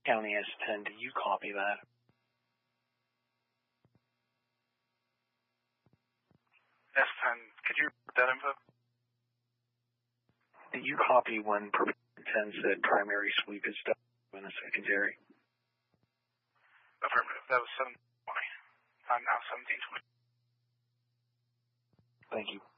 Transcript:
County S10, do you copy that? S10, could you repeat that info? Do you copy when Preventative 10 said primary sweep is done in a secondary? Affirmative. That was 7:20. I'm now 17:20. Thank you.